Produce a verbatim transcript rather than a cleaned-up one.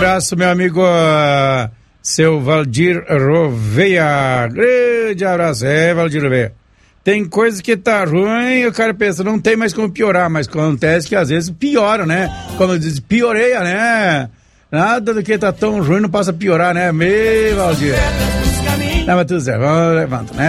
Abraço, meu amigo uh, seu Valdir Roveia. Grande abraço. É, Valdir Roveia. Tem coisa que tá ruim e o cara pensa, não tem mais como piorar, mas acontece que às vezes piora, né? Como diz, pioreia, né? Nada do que tá tão ruim não passa a piorar, né? Meu Valdir. Não, mas tudo certo, vamos levanta, né?